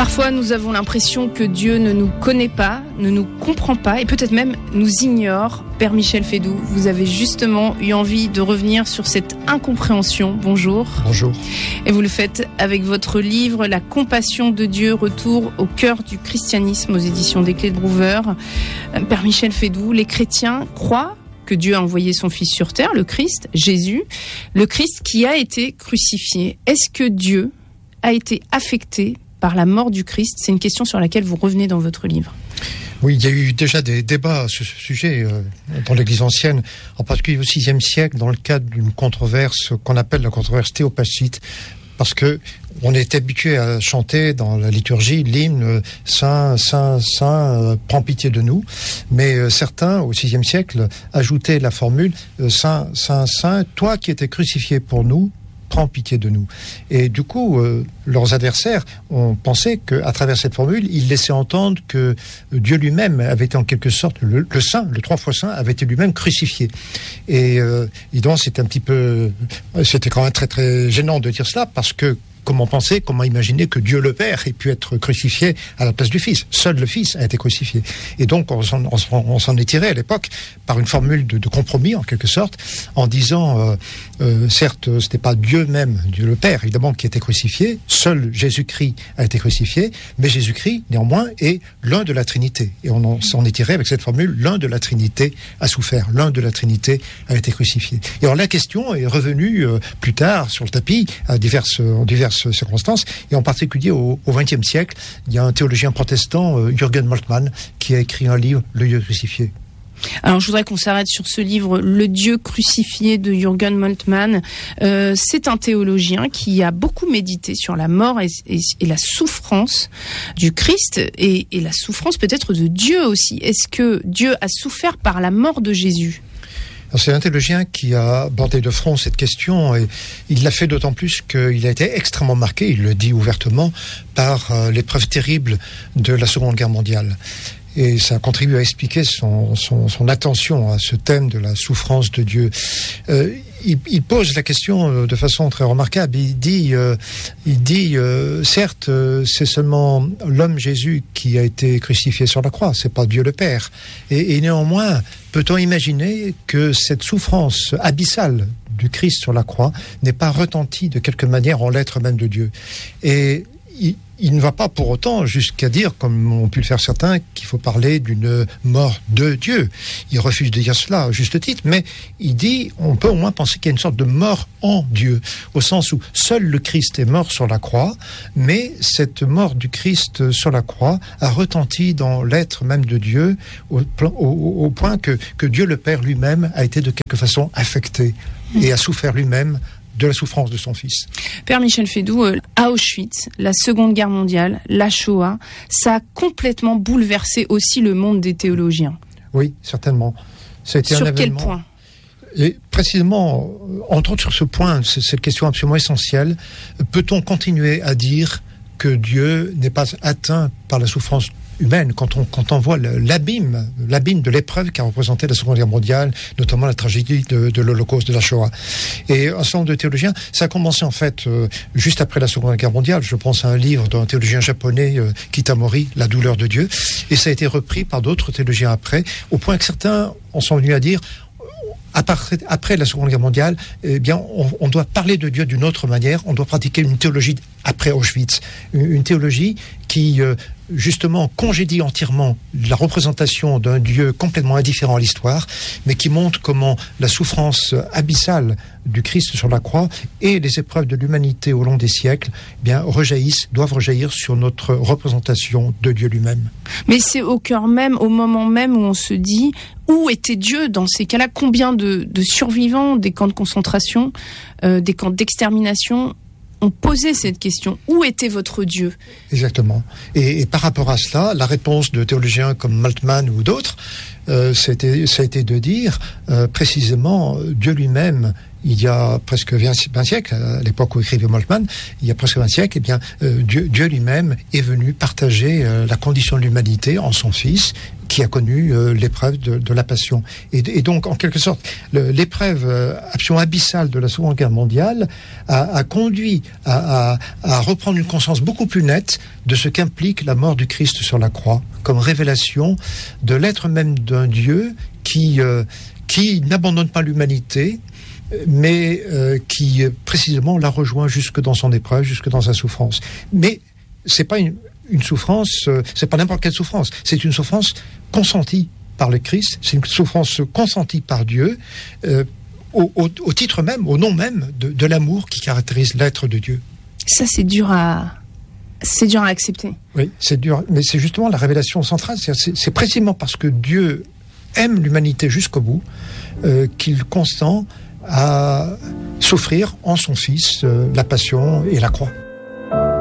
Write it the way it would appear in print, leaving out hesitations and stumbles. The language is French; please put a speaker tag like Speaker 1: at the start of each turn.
Speaker 1: Parfois, nous avons l'impression que Dieu ne nous connaît pas, ne nous comprend pas et peut-être même nous ignore. Père Michel Fédoux, vous avez justement eu envie de revenir sur cette incompréhension. Bonjour.
Speaker 2: Bonjour.
Speaker 1: Et vous le faites avec votre livre « La compassion de Dieu, retour au cœur du christianisme » aux éditions des Clés de Brouwer. Père Michel Fédoux, les chrétiens croient que Dieu a envoyé son Fils sur terre, le Christ, Jésus, le Christ qui a été crucifié. Est-ce que Dieu a été affecté par la mort du Christ? C'est une question sur laquelle vous revenez dans votre livre.
Speaker 2: Oui, il y a eu déjà des débats sur ce sujet dans l'Église ancienne, en particulier au VIe siècle, dans le cadre d'une controverse qu'on appelle la controverse théopachite, parce que on est habitué à chanter dans la liturgie l'hymne « Saint, Saint, Saint, prends pitié de nous », mais certains, au VIe siècle, ajoutaient la formule « Saint, Saint, Saint, toi qui étais crucifié pour nous, prends pitié de nous ». Et du coup, leurs adversaires ont pensé qu'à travers cette formule, ils laissaient entendre que Dieu lui-même avait été en quelque sorte, le Saint, le 3 fois Saint, avait été lui-même crucifié. Et donc, c'était quand même très très gênant de dire cela, parce que comment penser, comment imaginer que Dieu le Père ait pu être crucifié à la place du Fils? Seul le Fils a été crucifié. Et donc, on s'en est tiré à l'époque par une formule de compromis, en quelque sorte, en disant, certes, ce n'était pas Dieu même, Dieu le Père, évidemment, qui était crucifié. Seul Jésus-Christ a été crucifié. Mais Jésus-Christ, néanmoins, est l'un de la Trinité. Et on s'en est tiré avec cette formule, l'un de la Trinité a souffert. L'un de la Trinité a été crucifié. Et alors, la question est revenue plus tard sur le tapis, en diverses circonstances, et en particulier au XXe siècle, il y a un théologien protestant, Jürgen Moltmann, qui a écrit un livre, Le Dieu crucifié.
Speaker 1: Alors, je voudrais qu'on s'arrête sur ce livre, Le Dieu crucifié de Jürgen Moltmann. C'est un théologien qui a beaucoup médité sur la mort et la souffrance du Christ et la souffrance peut-être de Dieu aussi. Est-ce que Dieu a souffert par la mort de Jésus ?
Speaker 2: C'est un théologien qui a abordé de front cette question, et il l'a fait d'autant plus qu'il a été extrêmement marqué, il le dit ouvertement, par l'épreuve terrible de la Seconde Guerre mondiale. Et ça contribue à expliquer son attention à ce thème de la souffrance de Dieu. Il pose la question de façon très remarquable. Il dit, certes, c'est seulement l'homme Jésus qui a été crucifié sur la croix, c'est pas Dieu le Père. Et néanmoins, peut-on imaginer que cette souffrance abyssale du Christ sur la croix n'est pas retentie de quelque manière en l'être même de Dieu? Et il ne va pas pour autant jusqu'à dire, comme ont pu le faire certains, qu'il faut parler d'une mort de Dieu. Il refuse de dire cela à juste titre, mais il dit, on peut au moins penser qu'il y a une sorte de mort en Dieu, au sens où seul le Christ est mort sur la croix, mais cette mort du Christ sur la croix a retenti dans l'être même de Dieu, au point que Dieu le Père lui-même a été de quelque façon affecté et a souffert lui-même de la souffrance de son Fils.
Speaker 1: Père Michel Fédoux, à Auschwitz, la Seconde Guerre mondiale, la Shoah, ça a complètement bouleversé aussi le monde des théologiens.
Speaker 2: Oui, certainement. Ça a été
Speaker 1: sur
Speaker 2: un
Speaker 1: quel
Speaker 2: événement.
Speaker 1: Point?
Speaker 2: Et précisément, entre autres sur ce point, c'est cette question absolument essentielle, peut-on continuer à dire que Dieu n'est pas atteint par la souffrance humaine, quand on voit l'abîme de l'épreuve qu'a représenté la Seconde Guerre mondiale, notamment la tragédie de l'Holocauste, de la Shoah. Et un certain nombre de théologiens, ça a commencé en fait juste après la Seconde Guerre mondiale. Je pense à un livre d'un théologien japonais, Kitamori, La douleur de Dieu, et ça a été repris par d'autres théologiens après, au point que certains en sont venus à dire, après la Seconde Guerre mondiale, eh bien, on doit parler de Dieu d'une autre manière, on doit pratiquer une théologie après Auschwitz, une théologie qui justement congédie entièrement la représentation d'un Dieu complètement indifférent à l'histoire, mais qui montre comment la souffrance abyssale du Christ sur la croix et les épreuves de l'humanité au long des siècles, eh bien, doivent rejaillir sur notre représentation de Dieu lui-même.
Speaker 1: Mais c'est au cœur même, au moment même où on se dit, où était Dieu dans ces cas-là? Combien de survivants des camps de concentration, des camps d'extermination ont posé cette question. Où était votre Dieu?
Speaker 2: Exactement. Et par rapport à cela, la réponse de théologiens comme Moltmann ou d'autres, ça a été de dire, précisément, Dieu lui-même il y a presque 20 siècles, à l'époque où écrivait Moltmann, il y a presque 20 siècles, eh bien, Dieu lui-même est venu partager la condition de l'humanité en son Fils, qui a connu l'épreuve de la Passion. Et donc, en quelque sorte, l'épreuve absolument abyssale de la Seconde Guerre mondiale a conduit à reprendre une conscience beaucoup plus nette de ce qu'implique la mort du Christ sur la croix, comme révélation de l'être même d'un Dieu qui n'abandonne pas l'humanité, mais qui précisément la rejoint jusque dans son épreuve, jusque dans sa souffrance. Mais c'est pas une souffrance, c'est pas n'importe quelle souffrance, c'est une souffrance consentie par le Christ, c'est une souffrance consentie par Dieu, au titre même, au nom même de l'amour qui caractérise l'être de Dieu.
Speaker 1: Ça, c'est dur à accepter.
Speaker 2: Oui, c'est dur, mais c'est justement la révélation centrale, c'est précisément parce que Dieu aime l'humanité jusqu'au bout qu'il consent à souffrir en son Fils la Passion et la croix.